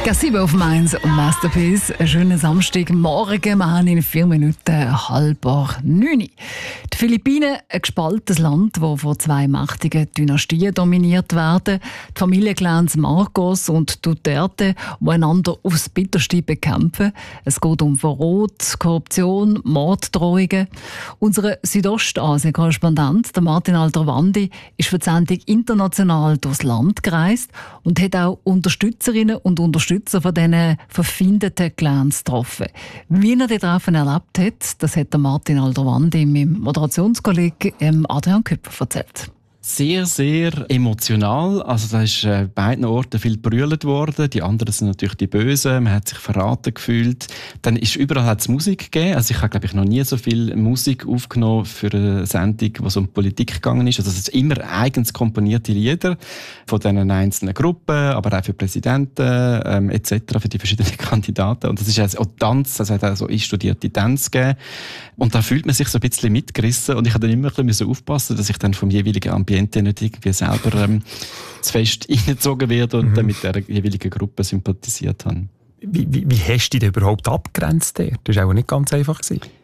Cassibe auf Mainz und Masterpiece. Einen schönen Samstagmorgen. Wir haben in 4 Minuten 8:30. Die Philippinen, ein gespaltenes Land, das von 2 mächtigen Dynastien dominiert werden. Die Familienclans Marcos und Duterte, die einander aufs Bitterste bekämpfen. Es geht um Verrat, Korruption, Morddrohungen. Unser Südostasien-Korrespondent, der Martin Aldrovandi, ist für die Sendung international durchs Land gereist und hat auch Unterstützerinnen und Unterstützer von diesen verfeindeten Clans getroffen. Wie er die Treffen erlebt hat, das hat der Martin Aldrovandi meinem Moderationskollegen Adrian Küpper erzählt. Sehr, sehr emotional. Also da ist beiden Orten viel gebrüllt worden. Die anderen sind natürlich die Bösen. Man hat sich verraten gefühlt. Dann ist überall hat's Musik gegeben. Also ich habe, glaube ich, noch nie so viel Musik aufgenommen für eine Sendung, wo es um Politik gegangen ist. Also es sind immer eigens komponierte Lieder von diesen einzelnen Gruppen, aber auch für Präsidenten etc., für die verschiedenen Kandidaten. Und das ist auch Tanz, also es hat auch so einstudierte Tänze gegeben. Und da fühlt man sich so ein bisschen mitgerissen. Und ich habe dann immer ein bisschen aufpassen, dass ich dann vom jeweiligen Ambiente nicht irgendwie selber zu fest reingezogen werde und dann mit der jeweiligen Gruppe sympathisiert habe. Wie hast du dich überhaupt abgegrenzt? Das war auch nicht ganz einfach.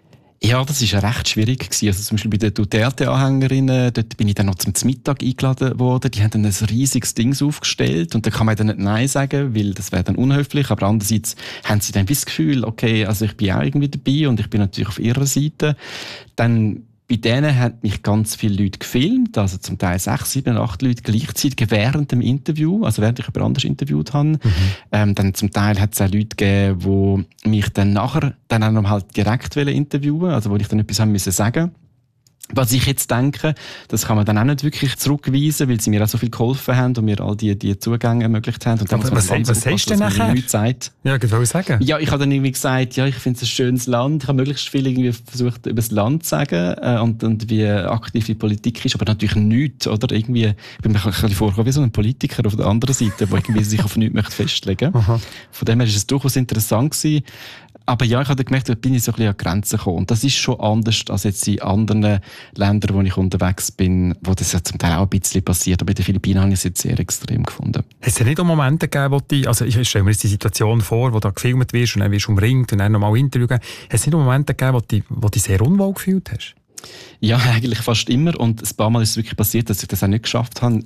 Ja, das war recht schwierig. Also zum Beispiel bei den Duterte-Anhängerinnen, dort bin ich dann noch zum Mittag eingeladen worden. Die haben dann ein riesiges Ding aufgestellt und da kann man dann nicht Nein sagen, weil das wäre dann unhöflich. Aber andererseits haben sie dann das Gefühl, okay, also ich bin auch irgendwie dabei und ich bin natürlich auf ihrer Seite. Dann bei denen haben mich ganz viele Leute gefilmt, also zum Teil 6, 7, 8 Leute gleichzeitig während dem Interview, also während ich jemand anders interviewt habe. Dann zum Teil hat es auch Leute gegeben, die mich dann nachher dann auch noch halt direkt interviewen, also wo ich dann etwas haben müssen sagen. Was ich jetzt denke, das kann man dann auch nicht wirklich zurückweisen, weil sie mir auch so viel geholfen haben und mir all die Zugänge ermöglicht haben. Und dann was hast du denn nachher? Ja, was soll ich sagen? Ja, ich habe dann irgendwie gesagt, ja, ich finde es ein schönes Land. Ich habe möglichst viel irgendwie versucht, über das Land zu sagen und wie aktiv die Politik ist, aber natürlich nichts, oder? Irgendwie, ich bin mir ein bisschen vorgekommen wie so ein Politiker auf der anderen Seite, der irgendwie sich auf nichts möchte festlegen möchte. Von dem her ist es durchaus interessant gewesen. Aber ja, ich habe gemerkt, da bin ich so ein bisschen an Grenzen gekommen. Und das ist schon anders als jetzt in anderen Ländern, wo ich unterwegs bin, wo das ja zum Teil auch ein bisschen passiert. Aber in den Philippinen habe ich es jetzt sehr extrem gefunden. Hat es nicht auch Momente gegeben, wo ich stelle mir jetzt die Situation vor, wo du gefilmt wirst und dann wirst du umringt und dann nochmal Interview geben. Hat es nicht auch Momente gegeben, wo du dich sehr unwohl gefühlt hast? Ja, eigentlich fast immer. Und ein paar Mal ist es wirklich passiert, dass ich das auch nicht geschafft habe.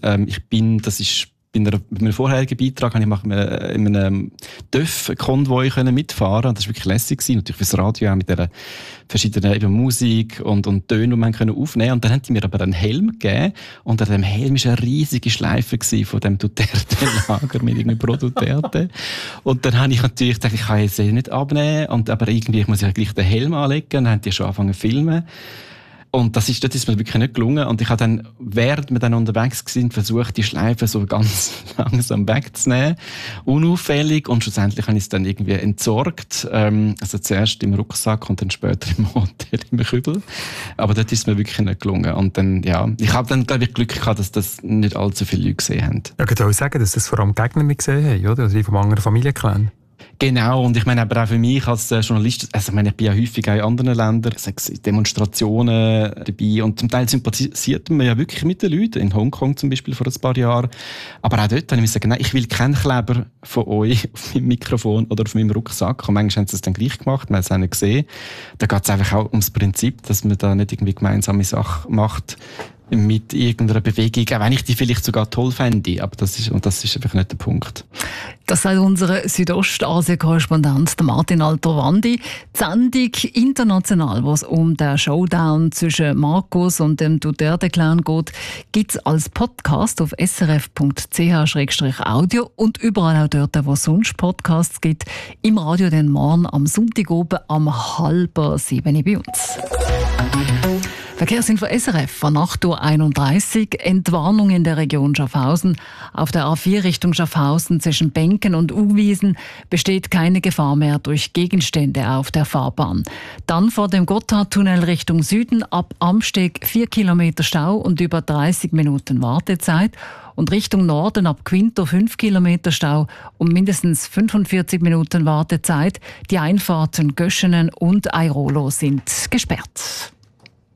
Bei einem vorherigen Beitrag habe ich in einem TÜV-Konvoi mitfahren. Und das war wirklich lässig gewesen. Natürlich fürs Radio auch mit dieser verschiedenen Musik und Tönen, die man aufnehmen konnte. Und dann haben die mir aber einen Helm gegeben. Und an dem Helm war eine riesige Schleife von dem Duterte-Lager mit irgendwie pro Duterte. Und dann habe ich natürlich gedacht, ich kann jetzt nicht abnehmen. Aber irgendwie muss ich ja gleich den Helm anlegen. Und dann haben die schon angefangen zu filmen. Und dort ist mir wirklich nicht gelungen. Und ich habe dann, während wir dann unterwegs waren, versucht, die Schleife so ganz langsam wegzunehmen. Unauffällig. Und schlussendlich habe ich es dann irgendwie entsorgt. Also zuerst im Rucksack und dann später im Hotel im Kübel. Aber dort ist es mir wirklich nicht gelungen. Und dann, ja, ich habe dann, glaube ich, Glück gehabt, dass das nicht allzu viele Leute gesehen haben. Ja, ich würde auch sagen, dass das vor allem Gegner mit gesehen haben, oder? Also die vom anderen Familienclan. Genau, und ich meine aber auch für mich als Journalist, also ich meine, ich bin ja häufig auch in anderen Ländern, Demonstrationen dabei und zum Teil sympathisiert man ja wirklich mit den Leuten, in Hongkong zum Beispiel vor ein paar Jahren, aber auch dort habe ich gesagt, nein, ich will keinen Kleber von euch auf meinem Mikrofon oder auf meinem Rucksack und manchmal haben sie es dann gleich gemacht, man hat es auch nicht gesehen. Da geht es einfach auch ums Prinzip, dass man da nicht irgendwie gemeinsame Sachen macht, mit irgendeiner Bewegung, auch wenn ich die vielleicht sogar toll fände. Aber das ist einfach nicht der Punkt. Das sagt unser Südostasien-Korrespondent Martin Aldrovandi. Die Sendung international, wo es um den Showdown zwischen Marcos und dem Duterte-Clan geht, gibt es als Podcast auf srf.ch/audio und überall auch dort, wo es sonst Podcasts gibt. Im Radio den morgen am Sonntag oben am 6:30 bei uns. Verkehrsinfo SRF von 8:31 Uhr. Entwarnung in der Region Schaffhausen. Auf der A4 Richtung Schaffhausen zwischen Benken und Uwiesen besteht keine Gefahr mehr durch Gegenstände auf der Fahrbahn. Dann vor dem Gotthardtunnel Richtung Süden ab Amsteg 4 Kilometer Stau und über 30 Minuten Wartezeit. Und Richtung Norden ab Quinto 5 Kilometer Stau und mindestens 45 Minuten Wartezeit. Die Einfahrten Göschenen und Airolo sind gesperrt.